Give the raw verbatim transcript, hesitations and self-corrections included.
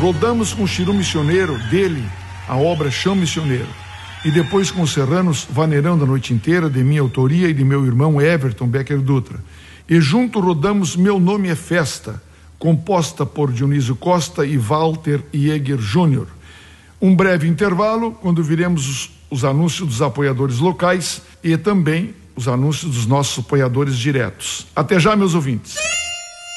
Rodamos com o Chiru Missioneiro, dele, a obra Chão Missioneiro. E depois com os Serranos, Vaneirando a Noite Inteira, de minha autoria e de meu irmão Everton Becker Dutra. E junto rodamos Meu Nome é Festa, composta por Dionísio Costa e Walter Jäger Júnior. Um breve intervalo, quando viremos os, os anúncios dos apoiadores locais e também os anúncios dos nossos apoiadores diretos. Até já, meus ouvintes.